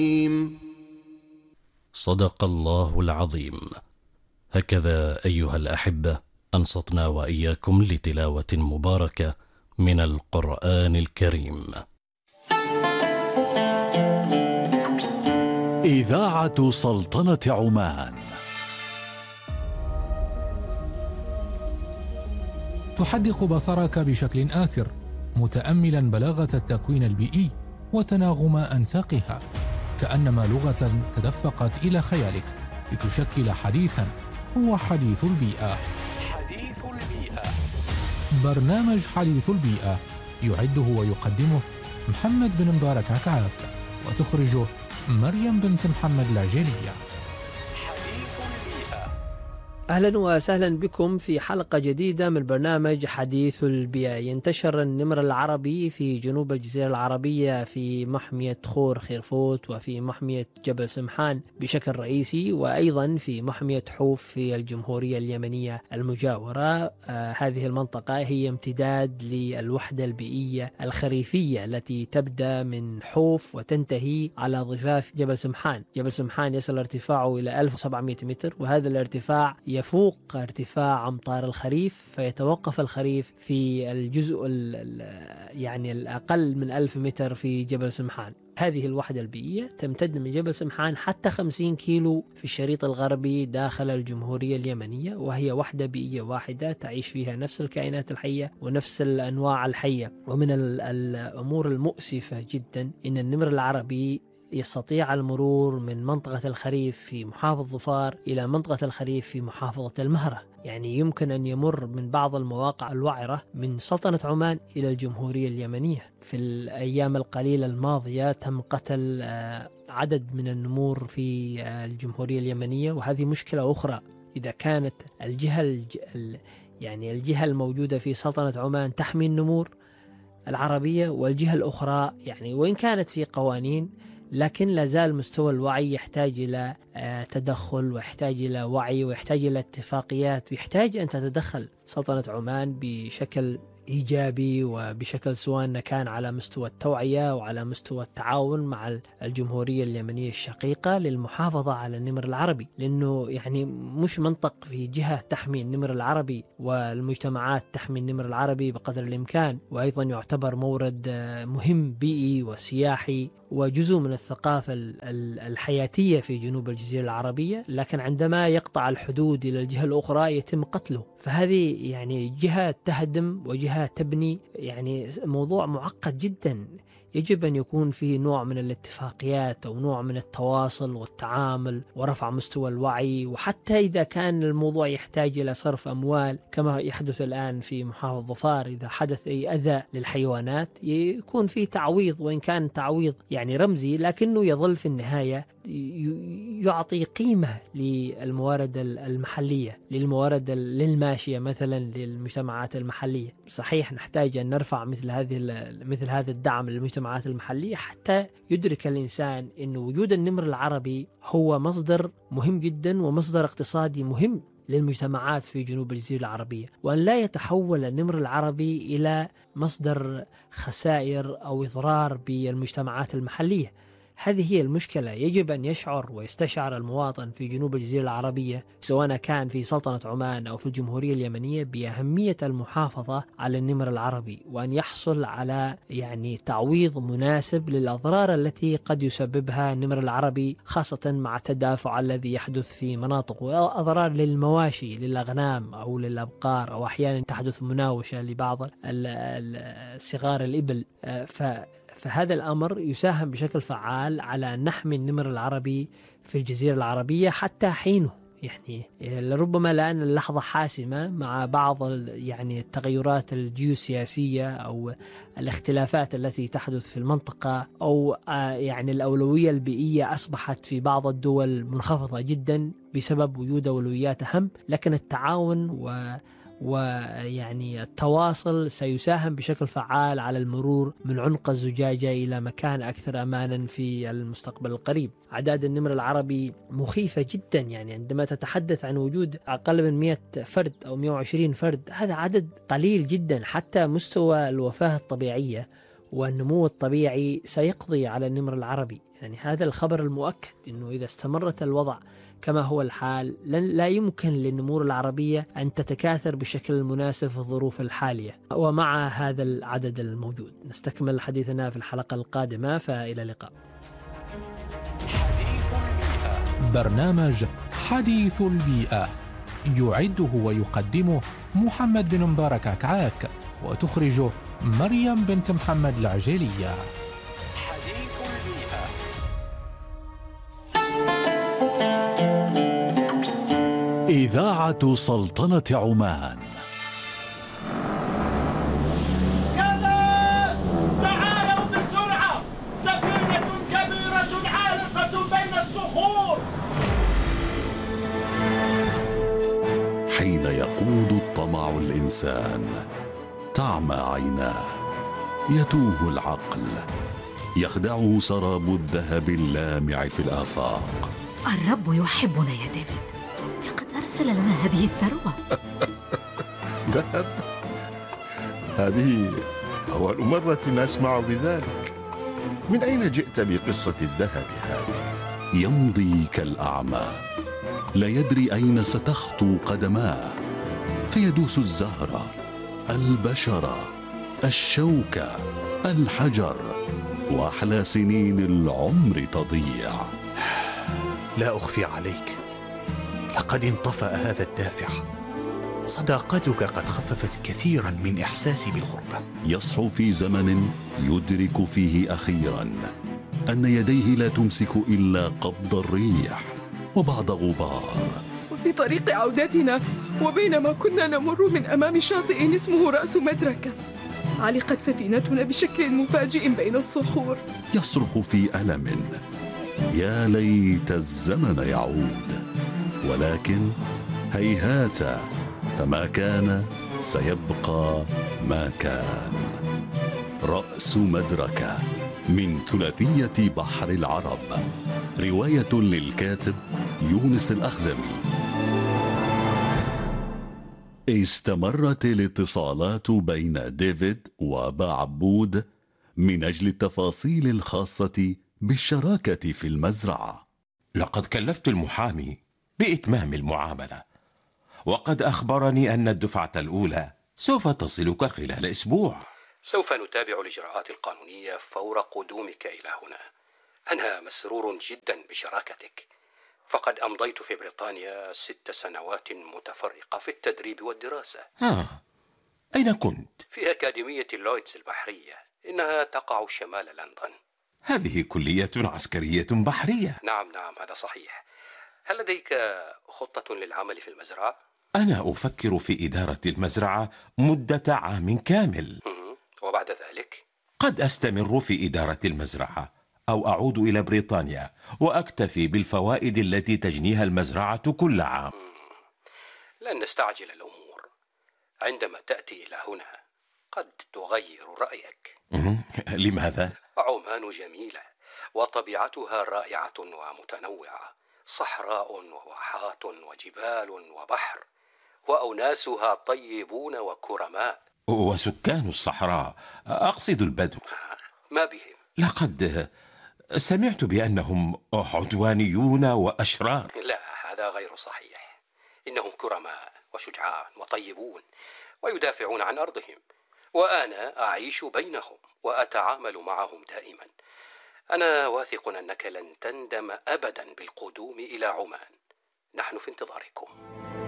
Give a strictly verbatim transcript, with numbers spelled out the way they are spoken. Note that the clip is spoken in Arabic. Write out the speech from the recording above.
صدق الله العظيم. هكذا أيها الأحبة أنصتنا وإياكم لتلاوة مباركة من القرآن الكريم. إذاعة سلطنة عمان تحدق بصرك بشكل آسر متأملا بلاغة التكوين البيئي وتناغم أنساقها، كأنما لغة تدفقت إلى خيالك لتشكل حديثا هو حديث البيئة. حديث البيئة، برنامج حديث البيئة يعده ويقدمه محمد بن مبارك عكعاب، وتخرجه مريم بنت محمد العجيلية. أهلا وسهلا بكم في حلقة جديدة من برنامج حديث البيئة. ينتشر النمر العربي في جنوب الجزيرة العربية في محمية خور خيرفوت وفي محمية جبل سمحان بشكل رئيسي، وأيضا في محمية حوف في الجمهورية اليمنية المجاورة. آه هذه المنطقة هي امتداد للوحدة البيئية الخريفية التي تبدأ من حوف وتنتهي على ضفاف جبل سمحان. جبل سمحان يصل ارتفاعه إلى ألف وسبعمائة متر، وهذا الارتفاع يفوق ارتفاع أمطار الخريف، فيتوقف الخريف في الجزء يعني الأقل من ألف متر في جبل سمحان. هذه الوحدة البيئية تمتد من جبل سمحان حتى خمسين كيلو في الشريط الغربي داخل الجمهورية اليمنية، وهي وحدة بيئية واحدة تعيش فيها نفس الكائنات الحية ونفس الأنواع الحية. ومن الأمور المؤسفة جدا إن النمر العربي يستطيع المرور من منطقة الخريف في محافظة ظفار إلى منطقة الخريف في محافظة المهرة. يعني يمكن أن يمر من بعض المواقع الوعرة من سلطنة عمان إلى الجمهورية اليمنية. في الأيام القليلة الماضية تم قتل عدد من النمور في الجمهورية اليمنية، وهذه مشكلة أخرى. إذا كانت الجهة يعني الجهة الموجودة في سلطنة عمان تحمي النمور العربية، والجهة الأخرى يعني وإن كانت في قوانين لكن لازال مستوى الوعي يحتاج إلى تدخل، ويحتاج إلى وعي، ويحتاج إلى اتفاقيات، ويحتاج أن تتدخل سلطنة عمان بشكل إيجابي وبشكل سواء كان على مستوى التوعية وعلى مستوى التعاون مع الجمهورية اليمنية الشقيقة للمحافظة على النمر العربي. لأنه يعني مش منطق في جهة تحمي النمر العربي والمجتمعات تحمي النمر العربي بقدر الإمكان، وأيضا يعتبر مورد مهم بيئي وسياحي وجزء من الثقافة الحياتية في جنوب الجزيرة العربية، لكن عندما يقطع الحدود إلى الجهة الأخرى يتم قتله. فهذه يعني جهة تهدم وجهة تبني، يعني موضوع معقد جدا. يجب أن يكون فيه نوع من الاتفاقيات أو نوع من التواصل والتعامل ورفع مستوى الوعي، وحتى إذا كان الموضوع يحتاج إلى صرف أموال كما يحدث الآن في محافظة ظفار، إذا حدث أي أذى للحيوانات يكون فيه تعويض، وإن كان تعويض يعني رمزي لكنه يظل في النهاية يعطي قيمة للموارد المحلية، للموارد للماشية مثلا للمجتمعات المحلية. صحيح نحتاج أن نرفع مثل هذه مثل هذا الدعم للمجتمعات المحلية حتى يدرك الإنسان أن وجود النمر العربي هو مصدر مهم جدا ومصدر اقتصادي مهم للمجتمعات في جنوب الجزيرة العربية، وأن لا يتحول النمر العربي إلى مصدر خسائر أو إضرار بالمجتمعات المحلية. هذه هي المشكلة. يجب أن يشعر ويستشعر المواطن في جنوب الجزيرة العربية سواء كان في سلطنة عمان أو في الجمهورية اليمنية بأهمية المحافظة على النمر العربي، وأن يحصل على يعني تعويض مناسب للأضرار التي قد يسببها النمر العربي، خاصة مع التدافع الذي يحدث في مناطق، وأضرار للمواشي للأغنام أو للأبقار، أو أحيانا تحدث مناوشة لبعض صغار الإبل. ف فهذا الأمر يساهم بشكل فعال على أن نحمي النمر العربي في الجزيرة العربية حتى حينه. يعني لربما لأن اللحظة حاسمة مع بعض يعني التغيرات الجيوسياسية أو الاختلافات التي تحدث في المنطقة، أو يعني الأولوية البيئية أصبحت في بعض الدول منخفضة جدا بسبب وجود أولويات أهم، لكن التعاون و ويعني التواصل سيساهم بشكل فعال على المرور من عنق الزجاجة إلى مكان أكثر أمانا في المستقبل القريب. أعداد النمر العربي مخيفة جدا، يعني عندما تتحدث عن وجود أقل من مئة فرد أو مئة وعشرين فرد، هذا عدد قليل جدا. حتى مستوى الوفاة الطبيعية والنمو الطبيعي سيقضي على النمر العربي. يعني هذا الخبر المؤكد أنه إذا استمرت الوضع كما هو الحال لن لا يمكن للنمور العربية أن تتكاثر بشكل مناسب في الظروف الحالية ومع هذا العدد الموجود. نستكمل حديثنا في الحلقة القادمة، فإلى اللقاء. حديث البيئة. برنامج حديث البيئة يعده ويقدمه محمد بن مبارك عكعاك، وتخرجه مريم بنت محمد العجيلية. حديث البيئة. إذاعة سلطنة عمان. يا ناس تعالوا بسرعة، سفينة كبيرة عالقة بين الصخور. حين يقود الطمع الإنسان تعمى عيناه، يتوه العقل، يخدعه سراب الذهب اللامع في الآفاق. الرب يحبنا يا ديفيد، لقد أرسل لنا هذه الثروة. ذهب؟ هذه أول مرة أسمع بذلك. من أين جئت بقصة الذهب هذه؟ يمضي كالأعمى، لا يدري أين ستخطو قدماه، فيدوس الزهرة، البشرة، الشوكة، الحجر، وأحلى سنين العمر تضيع. لا أخفي عليك، لقد انطفأ هذا الدافع. صداقتك قد خففت كثيرا من إحساسي بالغربة. يصحو في زمن يدرك فيه أخيرا أن يديه لا تمسك إلا قبض الريح وبعض غبار. وفي طريق عودتنا وبينما كنا نمر من أمام شاطئ اسمه رأس مدركة، علقت سفينتنا بشكل مفاجئ بين الصخور. يصرخ في ألم: يا ليت الزمن يعود، ولكن هيهات، فما كان سيبقى ما كان. رأس مدركة من ثلاثية بحر العرب، رواية للكاتب يونس الأخزمي. استمرت الاتصالات بين ديفيد وبعبود من أجل التفاصيل الخاصة بالشراكة في المزرعة. لقد كلفت المحامي بإتمام المعاملة، وقد أخبرني أن الدفعة الأولى سوف تصلك خلال أسبوع. سوف نتابع الإجراءات القانونية فور قدومك إلى هنا. أنا مسرور جدا بشراكتك، فقد أمضيت في بريطانيا ست سنوات متفرقة في التدريب والدراسة. آه. أين كنت؟ في أكاديمية لويدز البحرية، إنها تقع شمال لندن. هذه كلية عسكرية بحرية. نعم نعم هذا صحيح. هل لديك خطة للعمل في المزرعة؟ أنا أفكر في إدارة المزرعة مدة عام كامل. وبعد ذلك؟ قد أستمر في إدارة المزرعة أو أعود إلى بريطانيا وأكتفي بالفوائد التي تجنيها المزرعة كل عام. لن نستعجل الأمور. عندما تأتي إلى هنا قد تغير رأيك. لماذا؟ عمان جميلة وطبيعتها رائعة ومتنوعة، صحراء وواحات وجبال وبحر، وأناسها طيبون وكرماء. وسكان الصحراء، أقصد البدو، ما بهم؟ لقد سمعت بأنهم عدوانيون وأشرار. لا، هذا غير صحيح. إنهم كرماء وشجعان وطيبون ويدافعون عن أرضهم، وأنا أعيش بينهم وأتعامل معهم دائما. أنا واثق أنك لن تندم أبدا بالقدوم إلى عمان. نحن في انتظاركم.